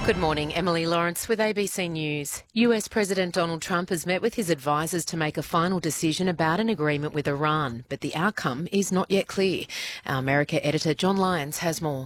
Good morning, Emily Lawrence with ABC News. US President Donald Trump has met with his advisers to make a final decision about an agreement with Iran, but the outcome is not yet clear. Our America editor John Lyons has more.